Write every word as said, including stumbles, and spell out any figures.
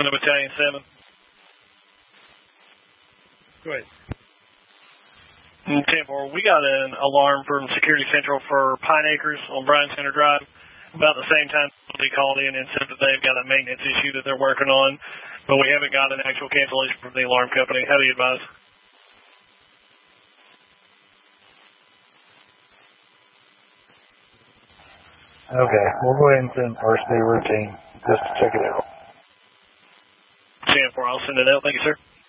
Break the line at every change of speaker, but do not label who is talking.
Battalion seven.
Go ahead.
ten four, we got an alarm from Security Central for Pine Acres on Bryan Center Drive. About the same time they called in and said that they've got a maintenance issue that they're working on, but we haven't got an actual cancellation from the alarm company. How do you advise?
Okay, we'll go ahead and send R S B routine just to check it out.
ten four, I'll send it out. Thank you, sir.